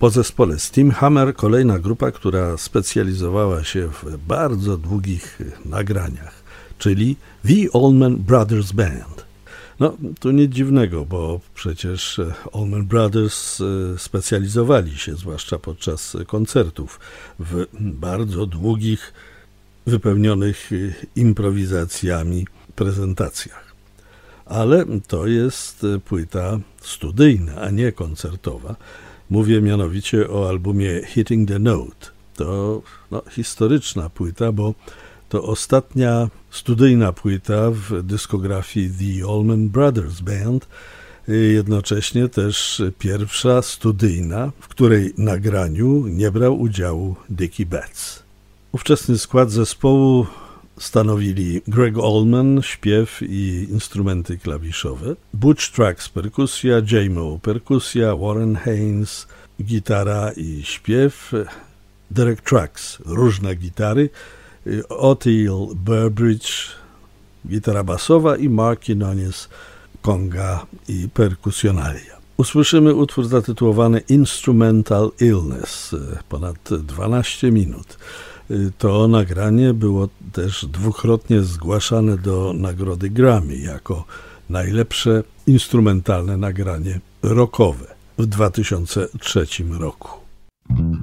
Po zespole Steamhammer kolejna grupa, która specjalizowała się w bardzo długich nagraniach, czyli The Allman Brothers Band. No, tu nic dziwnego, bo przecież Allman Brothers specjalizowali się, zwłaszcza podczas koncertów, w bardzo długich, wypełnionych improwizacjami prezentacjach. Ale to jest płyta studyjna, a nie koncertowa. Mówię mianowicie o albumie Hitting the Note. To historyczna płyta, bo to ostatnia studyjna płyta w dyskografii The Allman Brothers Band, jednocześnie też pierwsza studyjna, w której nagraniu nie brał udziału Dickie Betts. Ówczesny skład zespołu stanowili Greg Allman, śpiew i instrumenty klawiszowe, Butch Trucks perkusja, J-Mo perkusja, Warren Haynes gitara i śpiew, Derek Trucks różne gitary, Othel Burbridge gitara basowa i Mark Quinones konga i perkusjonalia. Usłyszymy utwór zatytułowany Instrumental Illness, ponad 12 minut. To nagranie było też dwukrotnie zgłaszane do nagrody Grammy jako najlepsze instrumentalne nagranie rockowe w 2003 roku.